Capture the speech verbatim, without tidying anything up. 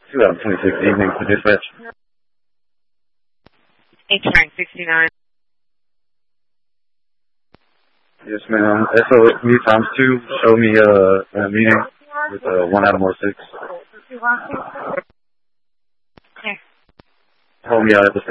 two out of twenty-six evening for dispatch. H nine sixty-nine. Yes, ma'am. S O S me times two. Show me uh, a meeting with uh, one Adam oh six. Okay. Hold me out at the